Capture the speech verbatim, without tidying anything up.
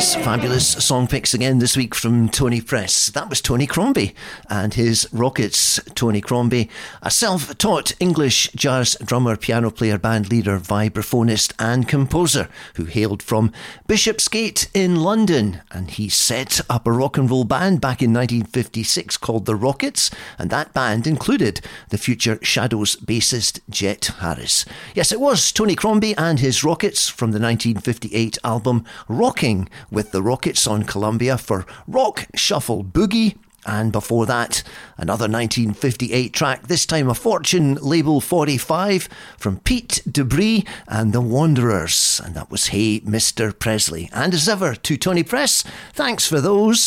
Yes, fabulous song picks again this week from Tony Press. That was Tony Crombie and his Rockets. Tony Crombie, a self-taught English jazz drummer, piano player, band leader, vibraphonist and composer who hailed from Bishopsgate in London, and he set up a rock and roll band back in nineteen fifty-six called the Rockets, and that band included the future Shadows bassist Jet Harris. Yes, it was Tony Crombie and his Rockets from the nineteen fifty-eight album Rocking with the Rockets on Columbia for Rock Shuffle Boogie. And before that, another nineteen fifty-eight track, this time a Fortune Label forty-five from Pete Debris and the Wanderers. And that was Hey Mister Presley. And as ever, to Tony Press, thanks for those.